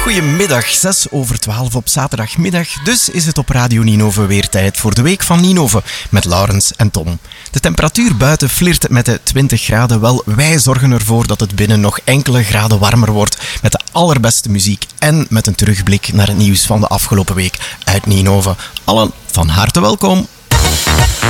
Goedemiddag, 6:06 op zaterdagmiddag. Dus is het op Radio Ninove weer tijd voor de Week van Ninove met Laurens en Tom. De temperatuur buiten flirt met de 20 graden. Wel, wij zorgen ervoor dat het binnen nog enkele graden warmer wordt met de allerbeste muziek en met een terugblik naar het nieuws van de afgelopen week uit Ninove. Allen van harte welkom.